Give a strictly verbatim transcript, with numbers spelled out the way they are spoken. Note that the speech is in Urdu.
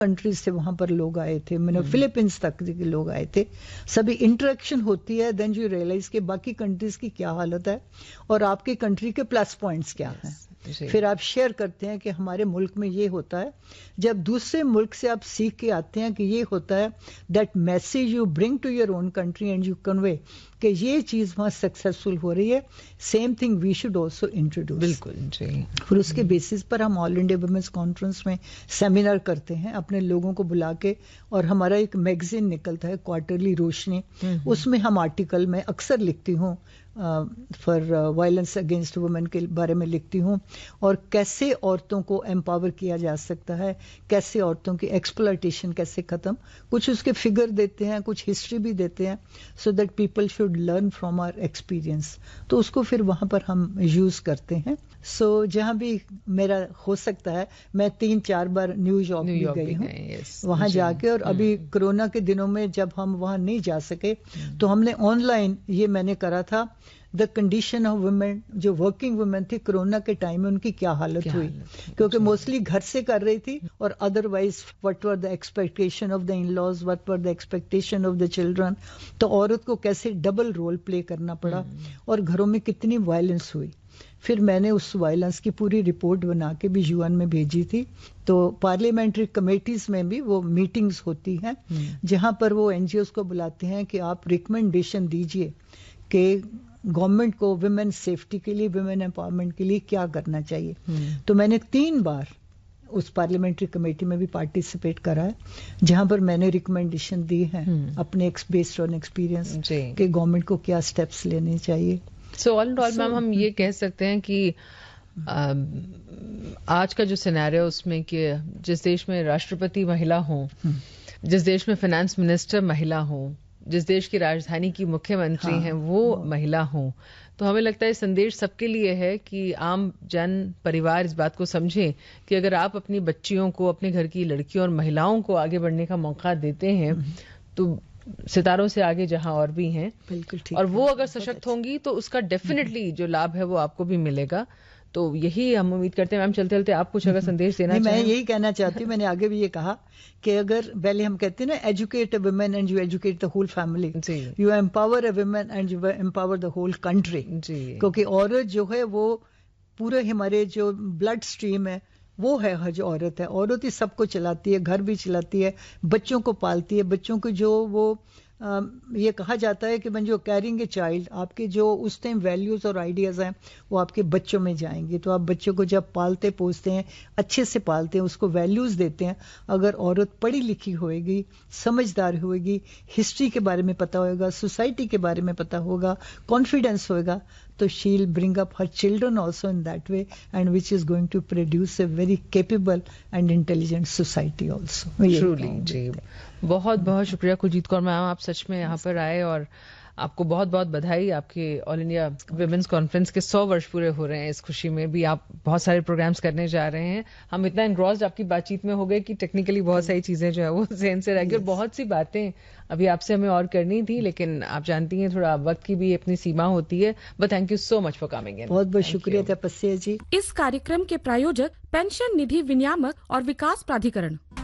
کنٹریز سے وہاں پر لوگ آئے تھے, میں نے فلپینس تک کے لوگ آئے تھے. سبھی انٹریکشن ہوتی ہے, دین یو ریئلائز کہ باقی کنٹریز کی کیا حالت ہے اور آپ کی کنٹری کے پلس پوائنٹس کیا ہیں. پھر آپ شیئر کرتے ہیں کہ ہمارے ملک میں یہ ہوتا ہے. جب دوسرے ملک سے آپ سیکھ کے آتے ہیں کہ یہ ہوتا ہے, that message you bring to your own country and you convey کہ یہ چیز وہاں سکسیسفل ہو رہی ہے, same thing we should also introduce. بالکل جی. پھر اس کے بیسس پر ہم آل انڈیا ویمنس کانفرنس میں سیمینار کرتے ہیں اپنے لوگوں کو بلا کے, اور ہمارا ایک میگزین نکلتا ہے کوارٹرلی روشنی, اس میں ہم آرٹیکل میں اکثر لکھتی ہوں فار وائلنس اگینسٹ وومن کے بارے میں لکھتی ہوں, اور کیسے عورتوں کو امپاور کیا جا سکتا ہے, کیسے عورتوں کی ایکسپلائٹیشن کیسے ختم, کچھ اس کے فگر دیتے ہیں, کچھ ہسٹری بھی دیتے ہیں, so that people should learn from our experience. تو اس کو پھر وہاں پر ہم یوز کرتے ہیں. سو so, جہاں بھی میرا ہو سکتا ہے, میں تین چار بار نیو یارک بھی گئی ہوں وہاں جا کے, اور ابھی کرونا کے دنوں میں جب ہم وہاں نہیں جا سکے تو ہم نے آن لائن یہ میں نے کرا تھا, دا کنڈیشن آف ویمن, جو ورکنگ ویمن تھی کرونا کے ٹائم میں ان کی کیا حالت ہوئی, کیونکہ موسٹلی گھر سے کر رہی تھی, اور other wise what were the expectation of the in laws, what were the expectation of the children. تو عورت کو کیسے ڈبل رول پلے کرنا پڑا, اور گھروں میں کتنی وائلنس ہوئی. پھر میں نے اس وائلنس کی پوری رپورٹ بنا کے بھی یو این میں بھیجی تھی. تو پارلیمنٹری کمیٹیز میں بھی وہ میٹنگز ہوتی ہیں جہاں پر وہ این جی اوز کو بلاتے ہیں کہ آپ ریکمنڈیشن دیجئے کہ گورنمنٹ کو ویمن سیفٹی کے لیے, ویمن امپاورمنٹ کے لیے کیا کرنا چاہیے. تو میں نے تین بار اس پارلیمنٹری کمیٹی میں بھی پارٹیسپیٹ کرا ہے جہاں پر میں نے ریکمنڈیشن دی ہیں اپنے بیسڈ آن ایکسپیرئنس کہ گورنمنٹ کو کیا اسٹیپس لینے چاہیے. سو آل آل میم ہم یہ کہہ سکتے ہیں کہ آج کا جو سینیریو اس میں کہ جس دیش میں راشٹرپتی مہیلا ہوں, جس دیش میں فائنانس منسٹر مہیلا ہوں, جس دیش کی راجدھانی کی مکھیہ منتری ہیں وہ مہیلا ہوں, تو ہمیں لگتا ہے سندیش سب کے لیے ہے کہ عام جن پریوار اس بات کو سمجھیں کہ اگر آپ اپنی بچیوں کو, اپنے گھر کی لڑکیوں اور مہیلاؤں کو آگے بڑھنے کا موقع دیتے ہیں تو ستاروں سے آگے جہاں اور بھی ہیں, بالکل ٹھیک, اور وہ اگر سشکت ہوں گی تو اس کا ڈیفینیٹلی جو لابھ ہے وہ آپ کو بھی ملے گا. تو یہی ہم امید کرتے ہیں. میم چلتے چلتے آپ کچھ اگر سندیش دینا چاہیں. میں یہی کہنا چاہتی ہوں, میں نے آگے بھی یہ کہا کہ اگر پہلے ہم کہتے ہیں نا educate a women and you educate the whole family, you empower a women and you empower the whole country. کیونکہ عورت جو ہے وہ پورے ہمارے جو بلڈ اسٹریم ہے وہ ہے, جو عورت ہے, عورت ہی سب کو چلاتی ہے, گھر بھی چلاتی ہے, بچوں کو پالتی ہے, بچوں کو جو وہ یہ کہا جاتا ہے کہ when you are carrying a child, آپ کے جو اس ٹائم ویلیوز اور آئیڈیاز ہیں وہ آپ کے بچوں میں جائیں گے. تو آپ بچوں کو جب پالتے پوستے ہیں, اچھے سے پالتے ہیں, اس کو ویلیوز دیتے ہیں. اگر عورت پڑھی لکھی ہوئے گی, سمجھدار ہوئے گی, ہسٹری کے بارے میں پتہ ہوئے گا, سوسائٹی کے بارے میں پتہ ہوگا, کانفیڈنس ہوئے گا, تو she'll bring up her children also in that way, and which is going to produce a very capable and intelligent society also. Truly, جی بہت بہت شکریہ کلجیت کور میم, آپ سچ میں یہاں پر آئے, اور آپ کو بہت بہت بدھائی. آپ کے آل انڈیا ویمنس کانفرنس کے سو ورش پورے ہو رہے ہیں. اس خوشی میں بھی آپ بہت سارے پروگرامز کرنے جا رہے ہیں. ہم اتنا انگروسڈ آپ کی بات چیت میں ہو گئے کہ ٹیکنیکلی بہت ساری چیزیں جو ہے وہ ذہن سے رہ گئی, اور بہت سی باتیں ابھی آپ سے ہمیں اور کرنی تھی, لیکن آپ جانتی ہیں تھوڑا وقت کی بھی اپنی سیما ہوتی ہے. But thank you so much for coming in. بہت بہت شکریہ تپسیا جی. اس کارಯಕ್ರم کے प्रायोजक पेंशन निधि विनियामक और विकास प्राधिकरण.